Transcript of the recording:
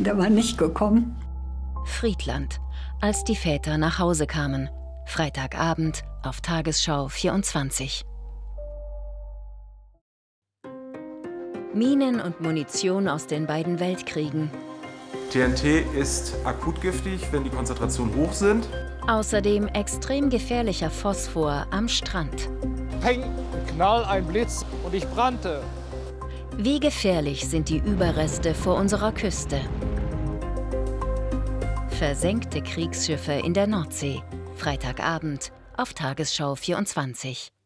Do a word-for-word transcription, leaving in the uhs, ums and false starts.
sind aber nicht gekommen. Friedland, als die Väter nach Hause kamen. Freitagabend auf Tagesschau vierundzwanzig. Minen und Munition aus den beiden Weltkriegen. T N T ist akut giftig, wenn die Konzentrationen hoch sind. Außerdem extrem gefährlicher Phosphor am Strand. Peng, Knall, ein Blitz und ich brannte. Wie gefährlich sind die Überreste vor unserer Küste? Versenkte Kriegsschiffe in der Nordsee. Freitagabend auf Tagesschau vierundzwanzig.